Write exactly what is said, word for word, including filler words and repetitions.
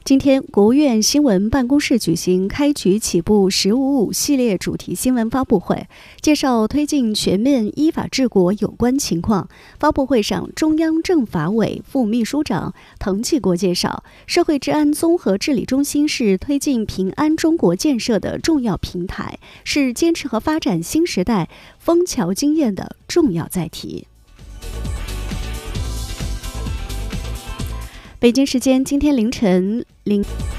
今天，国务院新闻办公室举行开局起步“十五五”系列主题新闻发布会，介绍推进全面依法治国有关情况。发布会上，中央政法委副秘书长滕继国介绍，社会治安综合治理中心是推进平安中国建设的重要平台，是坚持和发展新时代枫桥经验的重要载体。北京时间今天凌晨零。